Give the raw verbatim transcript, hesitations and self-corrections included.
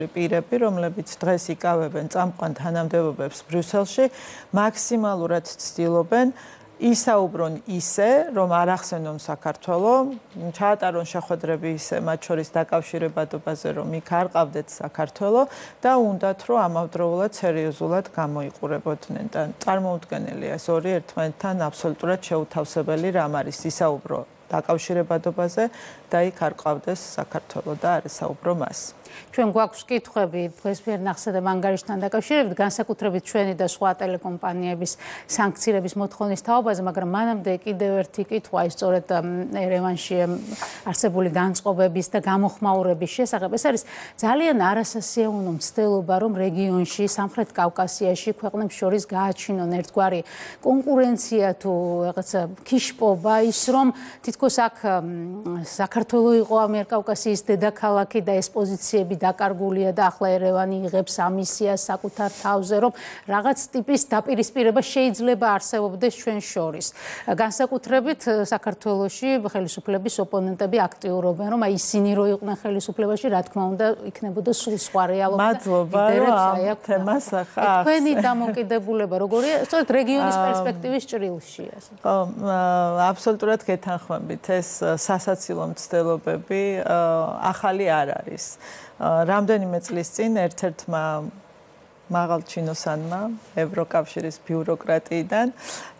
პირები, რომლებიც დღეს იკავებენ წამყვან თანამდებობებს ბრიუსელში, მაქსიმალურად ცდილობენ ისაუბრონ ისე, რომ არ ახსენონ საქართველოს, ჩაატარონ შეხვედრები ისე, მათ შორის დაკავშირებადობაზე, რომ იქ არ ყავდეთ საქართველოს და უნდათ, რომ ამავდროულად სერიოზულად გამოიყურებოდნენ და წარმოუდგენელია ეს ორი ერთმანეთთან აბსოლუტურად შეუთავსებელი რამ არის ისაუბრო დაკავშირებადობაზე და იქ არ ყავდეს საქართველოს და არ ესაუბრო მას. ჩვენ გვაქვს კითხვები დღესვიერ ნახსა და მანგარიშთან დაკავშირებით, განსაკუთრებით ჩვენი და სხვა ტელეკომპანიების სანქციების მოთხოვნის თაობაზე, მაგრამ მანამდე კიდევ ერთი კითხვა ის სწორედ ერევანში არსებული განწყობების და გამოხმაურების შესახებ. ეს არის ძალიან არასასიაოვნო მცდელობა, რომ რეგიონში, სამხრეთ კავკასიაში ქვეყნებს შორის გააჩინონ ერთგვარი კონკურენცია თუ რაღაცა ქიშპობა, ის რომ თითქოს აქ საქართველოს იყო ამიერკავკასიის დედაქალაქი და ეს პოზიცია დაკარგულია და ახლა ერევანი იღებს ამისიას საკუთარ თავზე, რომ რაღაც ტიპის დაპირისპირება შეიძლება არსებობდეს ჩვენ შორის. განსაკუთრებით საქართველოში ხელისუფლების ოპონენტები აქტიურობენ, რომ აი ისინი რო იყვნენ ხელისუფლებაში, რა თქმა უნდა, იქნებოდა სულ სხვა რეალობა. მადლობა, რომ ამ თემას ახლა თქვენი დამოკიდებულება როგორია, სწორედ რეგიონის პერსპექტივის ჭრილშია. ხო, აბსოლუტურად გეთანხმებით, ეს სასაცილო მცდელობები ახალი არ არის. რამდენიმე წლის წინ ერთ-ერთმა მაღალჩინოსანმა ევროკავშირის ბიუროკრატიიდან